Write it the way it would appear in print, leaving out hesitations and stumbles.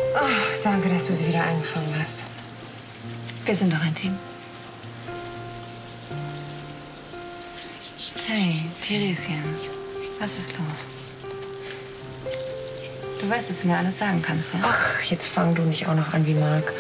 Ach, danke, dass du sie wieder eingefangen hast. Wir sind doch ein Team. Hey, Theresien, was ist los? Du weißt, dass du mir alles sagen kannst, ja? Ach, jetzt fang du nicht auch noch an wie Marc.